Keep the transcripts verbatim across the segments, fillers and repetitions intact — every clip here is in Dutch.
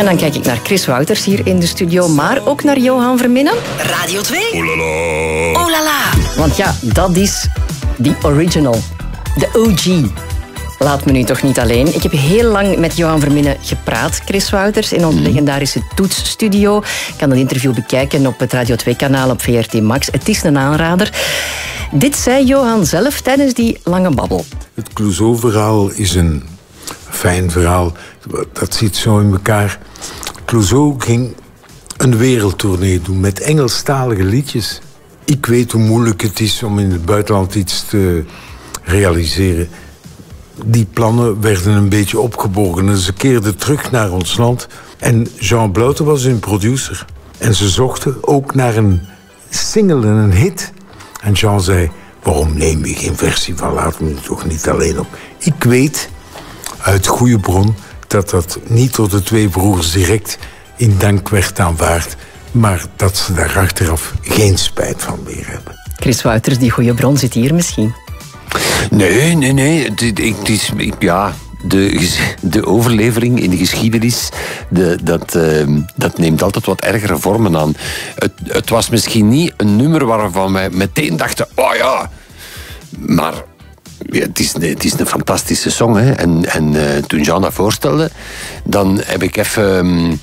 dan kijk ik naar Chris Wouters hier in de studio, maar ook naar Johan Verminnen. Radio twee. Oh la la. Oh la la. Want ja, dat is die original. De O G. Laat me nu toch niet alleen. Ik heb heel lang met Johan Verminnen gepraat, Chris Wouters, in onze legendarische Toetsstudio. Je kan dat interview bekijken op het Radio twee-kanaal op V R T Max. Het is een aanrader. Dit zei Johan zelf tijdens die lange babbel. Het Clouseau-verhaal is een fijn verhaal. Dat zit zo in elkaar. Clouseau ging een wereldtournee doen met Engelstalige liedjes. Ik weet hoe moeilijk het is om in het buitenland iets te realiseren. Die plannen werden een beetje opgeborgen en ze keerden terug naar ons land. En Jean Blouten was hun producer. En ze zochten ook naar een single en een hit. En Jean zei, waarom neem je geen versie van Laat me toch niet alleen op? Ik weet uit goede bron dat dat niet door de twee broers direct in dank werd aanvaard, maar dat ze daar achteraf geen spijt van meer hebben. Chris Wouters, die goede bron zit hier misschien. Nee, nee, nee. Het, het is, ja, de, de overlevering in de geschiedenis, de, dat, uh, dat neemt altijd wat ergere vormen aan. Het, het was misschien niet een nummer waarvan wij meteen dachten, oh ja, maar ja, het, is, het is een fantastische song. Hè. En, en uh, toen Jean dat voorstelde, dan heb ik even Um,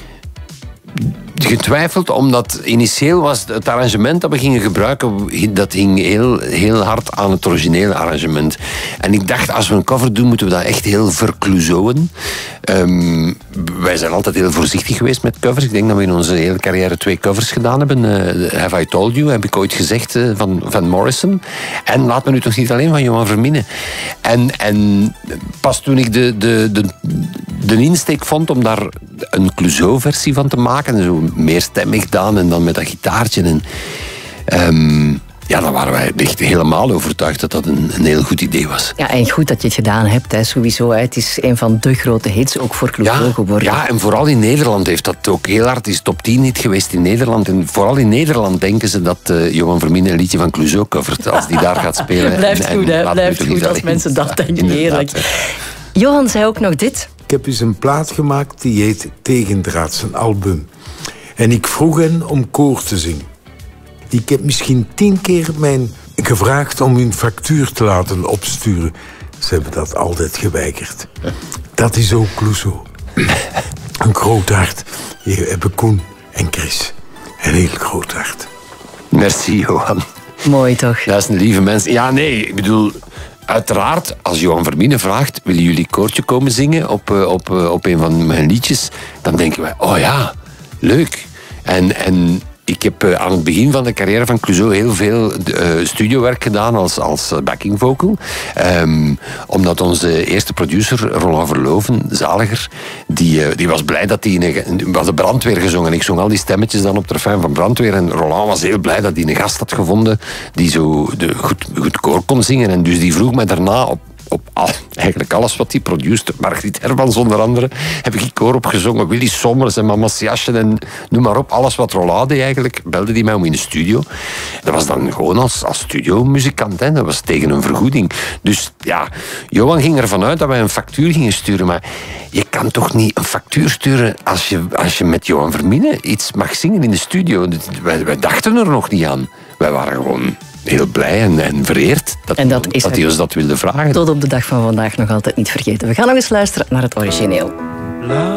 getwijfeld, omdat initieel was het arrangement dat we gingen gebruiken, dat hing heel, heel hard aan het originele arrangement. En ik dacht, als we een cover doen, moeten we dat echt heel verclouseauen. Um, wij zijn altijd heel voorzichtig geweest met covers. Ik denk dat we in onze hele carrière twee covers gedaan hebben. Uh, Have I Told You, heb ik ooit gezegd, uh, van, van Morrison. En Laat me nu toch niet alleen van Johan Verminnen. En, en pas toen ik de, de, de, de insteek vond om daar een Clouseau-versie van te maken, en zo meer stemmig gedaan en dan met dat gitaartje. En, um, ja, dan waren wij echt helemaal overtuigd dat dat een, een heel goed idee was. Ja, en goed dat je het gedaan hebt, hè, sowieso. Hè. Het is een van de grote hits, ook voor Clouseau ja, geworden. Ja, en vooral in Nederland heeft dat ook heel hard. Het is top tien hit geweest in Nederland. En vooral in Nederland denken ze dat uh, Johan Verminnen een liedje van Clouseau covert als die daar gaat spelen. Blijft en, goed, hè? En Blijft goed als mensen dat denken. Heerlijk. Johan zei ook nog dit. Ik heb eens een plaat gemaakt die heet Tegendraad, zijn album. En ik vroeg hen om koor te zingen. Ik heb misschien tien keer mijn gevraagd om hun factuur te laten opsturen. Ze hebben dat altijd geweigerd. Dat is ook Clouseau. Een groot hart. Hier hebben Koen en Chris. Een heel groot hart. Merci, Johan. Mooi toch? Dat is een lieve mens. Ja, nee, ik bedoel, uiteraard, als Johan Verminnen vraagt, willen jullie koortje komen zingen op, op, op een van mijn liedjes? Dan denken wij, oh ja, leuk. En, en ik heb uh, aan het begin van de carrière van Clouseau heel veel uh, studiowerk gedaan als, als backing vocal. Um, omdat onze eerste producer, Roland Verloven, zaliger, die, uh, die was blij dat hij in een, was de brandweer gezongen. Ik zong al die stemmetjes dan op de refrein van brandweer. En Roland was heel blij dat hij een gast had gevonden die zo de, goed, goed koor kon zingen. En dus die vroeg mij daarna op op al, eigenlijk alles wat hij produceerde. Margriet Hermans onder andere heb ik koor opgezongen. Willy Sommers en Mama Siasje en noem maar op. Alles wat Roland deed eigenlijk, belde hij mij om in de studio. Dat was dan gewoon als, als studiomuzikant. Hè. Dat was tegen een vergoeding. Dus ja, Johan ging ervan uit dat wij een factuur gingen sturen. Maar je kan toch niet een factuur sturen als je, als je met Johan Verminnen iets mag zingen in de studio. Wij, wij dachten er nog niet aan. Wij waren gewoon heel blij en, en vereerd dat, en dat, is dat hij ons dat wilde vragen. Tot op de dag van vandaag nog altijd niet vergeten. We gaan nog eens luisteren naar het origineel.